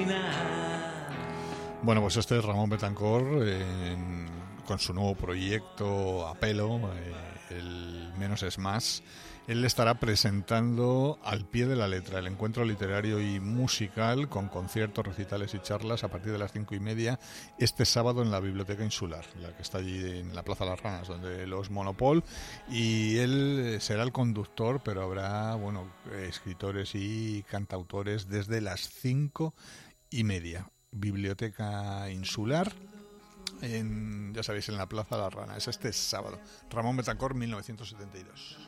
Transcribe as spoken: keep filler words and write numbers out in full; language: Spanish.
caminar. Bueno, pues este es Ramón Betancourt eh, con su nuevo proyecto Apelo, eh, el Menos es Más. Él estará presentando Al pie de la letra, el encuentro literario y musical con conciertos, recitales y charlas a partir de las cinco y media este sábado en la Biblioteca Insular, la que está allí en la Plaza Las Ranas, donde los Monopol, y él será el conductor, pero habrá, bueno, escritores y cantautores desde las cinco y media. Biblioteca Insular, en, ya sabéis, en la Plaza Las Ranas. Es este sábado. Ramón Betancourt, mil novecientos setenta y dos.